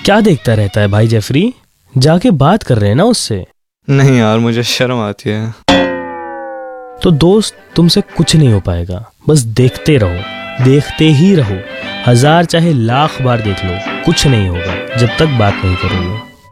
क्या देखता रहता है भाई जेफरी? जाके बात कर रहे हैं ना उससे। नहीं यार, मुझे शर्म आती है। तो दोस्त, तुमसे कुछ नहीं हो पाएगा। बस देखते रहो, देखते ही रहो। 1000 चाहे लाख बार देख लो, कुछ नहीं होगा जब तक बात नहीं करोगे।